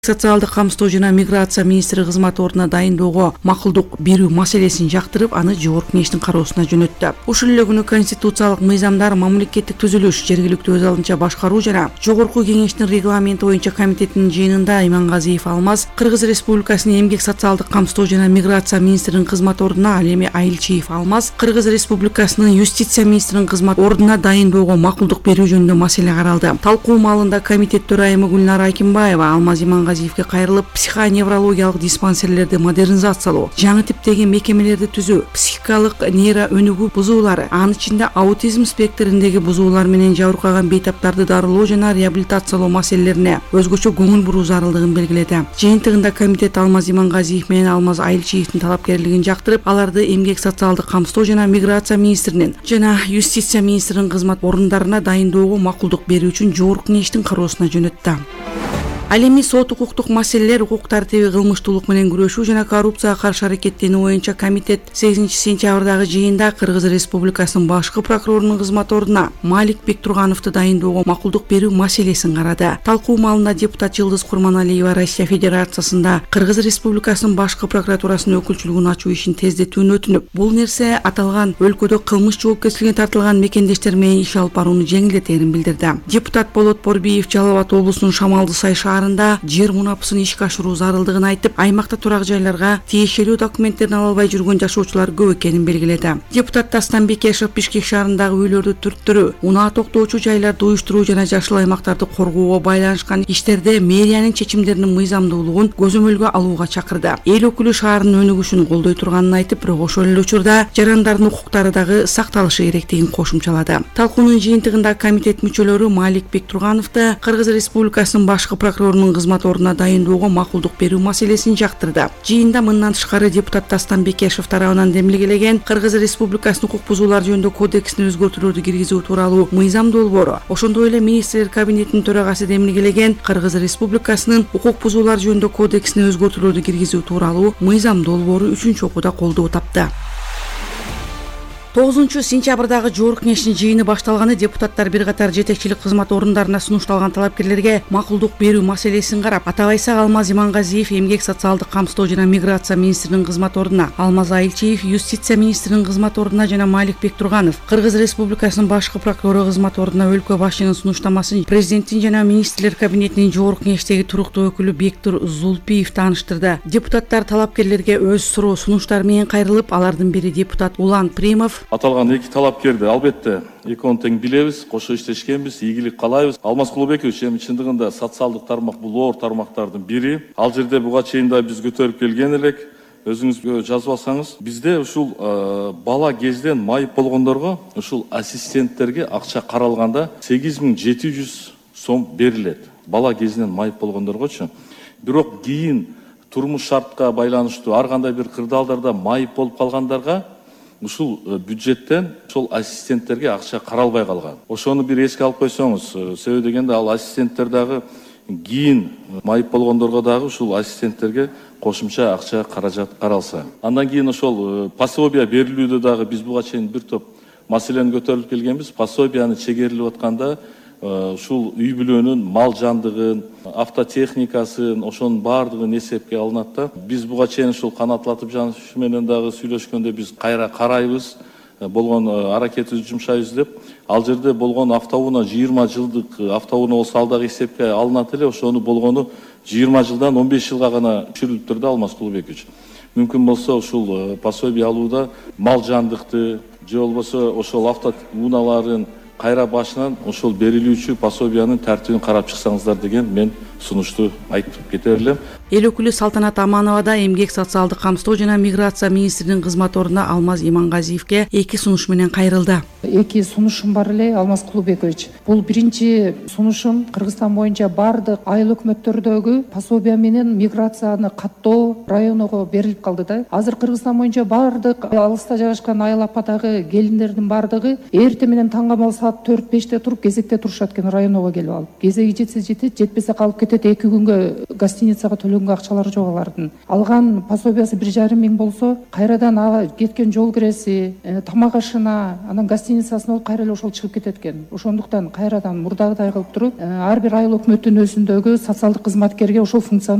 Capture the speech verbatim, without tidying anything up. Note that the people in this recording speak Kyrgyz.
Социалдык камсыздоо жана миграция министри кызмат ордуна дайындоого макулдук берүү маселесин жактырып, аны жогорку кеңештин кароосуна жөнөттү. Ушул эле күнү конституциялык мыйзамдар, мамлекеттик түзүлүш, жергиликтүү өз алдынча башкаруу жана жогорку кеңештин регламенти боюнча комитетинин жыйынында Имангазиев Алмаз Кыргыз Республикасынын эмгек социалдык камсыздоо жана миграция министринин кызмат ордуна, ал эми Айылчиев Алмаз Кыргыз Республикасынын юстиция министринин кызмат ордуна дайындоого макулдук берүү жөнүндө маселе каралды. Талкуу маалында комитет төрайымы Гүлнара Акимбаева Алмаз Имангазиевке кайрылып, психоневрологиялык диспансерлерди модернизациялоо, жаңы типтеги мекемелерди түзүү, психикалык нейро өнүгүү бузуулары, анын ичинде аутизм спектриндеги бузуулар менен жабыркаган бейтаптарды дарылоо жана реабилитациялоо маселелерине өзгөчө көңүл буруу зарылдыгын белгиледи. Жыйынтыгында комитет Алмаз Имангазиев менен Алмаз Айылчиевдин талапкерлигин жактырып, аларды эмгек социалдык камсыздоо жана миграция министринин жана юстиция министринин кызмат орундарына дайындоого макулдук берүү үчүн жогорку кеңештин кароосуна жөнөттү. Ал эми сот укуктук маселелер, укук тартиби, кылмыштуулук менен күрөшүү жана коррупцияга каршы аракеттенүү боюнча комитет сегизинчи сентябрдагы жыйында Кыргыз Республикасынын башкы прокурорунун кызмат ордуна Малик Бектургановду дайындоого макулдук берүү маселесин карады. Талкуу маалында депутат Жылдыз Курманалиева Россия Федерациясында Кыргыз Республикасынын башкы прокуратурасынын өкүлчүлүгүн ачуу ишин тездетүүнү өтүнүп, бул нерсе аталган өлкөдө кылмыш жоопкерчилигине тартылган мекендештер менен иш алып барууну жеңилдетерин билдирди. Депутат Болот Борбиев Жалал Абад облусунун Шамалды Сай жер мунапысын ишке ашыруу зарылдыгын айтып, аймакта турак жайларга тиешелүү документтерин ала албай жүргөн жашоочулар көп экенин белгиледи. Депутат Дастан Бекешев Бишкек шаарындагы үйлөрдү түрттүрүү, унаа токтоочу жайларды уюштуруу жана жашыл аймактарды коргоого байланышкан иштерде мэриянын чечимдеринин мыйзамдуулугун көзөмөлгө алууга чакырды. Эл өкүлү шаарынын өнүгүшүн колдой турганын айтып, бирок ошол эле учурда жарандардын укуктары дагы сакталышы керектигин кошумчалады. Талкуунун жыйынтыгында комитет мүчөлөрү Малик Бектургановду Кыргыз Республикасынын башкы прокурорунун кызмат ордуна дайындоого макулдук берүү маселесин жактырды. Жыйында мындан тышкары депутат Дастан Бекешев тарабынан демилгелеген Кыргыз Республикасынын укук бузуулар жөнүндө кодексине өзгөртүүлөрдү киргизүү тууралуу мыйзам долбоору, ошондой эле министрлер кабинетинин төрагасы демилгелеген Кыргыз Республикасынын укук бузуулар жөнүндө кодексине өзгөртүүлөрдү киргизүү тууралуу мыйзам долбоору үчүнчү окууда колдоо тапты. тогузунчу сентябрдагы жогорку кеңештин жыйыны башталганы депутаттар бир катар жетекчилик кызмат орундарына сунушталган талапкерлерге макулдук берүү маселесин карап, атабайсак Алмаз Имангазиев эмгек социалдык камсыздоо жана миграция министринин кызмат ордуна, Алмаз Айылчиев юстиция министринин кызмат ордуна жана Малик Бектурганов Кыргыз Республикасынын башкы прокурору кызмат ордуна өлкө башчынын сунуштамасын президенттин жана министрлер кабинетинин жогорку кеңештеги туруктуу өкүлү Бектур Зулпиев тааныштырды. Депутаттар талапкерлерге өз суроо сунуштары менен кайрылып, алардын бири депутат Улан Примов Аталган эки талапкерди албетте экөөнү тең билебиз, кошо иштешкенбиз, ийгилик каалайбыз. Алмаз Кулубекович эми чындыгында социалдык тармак бул оор тармактардын бири. Ал жерде буга чейин да биз көтөрүп келген элек. Өзүңүз жазып алсаңыз, бизде ушул бала кезден майып болгондорго ушул ассистенттерге акча каралганда сегиз миң жети жүз сом берилет. Бала кезинен майып болгондоргочу. Бирок кийин турмуш шартка байланыштуу ар кандай бир кырдаалдарда майып болуп калгандарга ушул бюджеттен ошол ассистенттерге акча каралбай калган. Ошону бир эске алып койсоңуз, себеби дегенде ал ассистенттер дагы кийин майып болгондорго дагы ушул ассистенттерге кошумча акча каражат каралса. Андан кийин ошол пособия берилүүдө дагы биз буга чейин бир топ маселени көтөрүп келгенбиз. Пособияны чегерилип атканда ушул үй бүлөнүн мал жандыгын, автотехникасын, ошонун баардыгын эсепке алынат да. Биз буга чейин ушул Канат Латыпжанович менен дагы сүйлөшкөндө биз кайра карайбыз, болгон аракетибизди жумшайбыз деп. Ал жерде болгон автоунаа жыйырма жылдык автоунаа болсо ал дагы эсепке алынат эле, ошону болгону жыйырма жылдан он беш жылга гана түшүрүлүп турду Алмаз Кулубекович. Мүмкүн болсо ушул пособия алууда мал жандыкты же болбосо ошол автоунааларын кайра башынан ошол берилүүчү пособиянын тартибин карап чыксаңыздар деген мен сунушту айтып кете берлем. Эл өкүлү Салтанат Аманова да эмгек социалдык камсыздоо жана миграция министринин кызмат ордуна Алмаз Имангазиевке эки сунуш менен кайрылды. Эки сунушум бар эле, Алмаз Кулубекович. Бул биринчи сунушум Кыргызстан боюнча бардык айыл өкмөттөрдөгү пособия менен миграцияны каттоо районуга берилип калды да. Азыр Кыргызстан боюнча бардык алыста жайгашкан айыл ападагы келиндердин бардыгы эртең менен таңга саат төрт беште туруп кезекте турушат экен районного келип алып. Кезеги жетсе жетет, жетпесе калып кетет. эки күнгө гостиницага төлөнгөн акчалары жок алардын. Алган пособиясы бир жарым миң болсо, кайрадан кеткен жол киреси, тамак ашына, анан гостиницасына болуп кайра эле ошол чыгып кетет экен. Ошондуктан кайрадан мурдагыдай кылып туруп, ар бир айыл өкмөттүн өзүндөгү социалдык кызматкерге ошол функцияны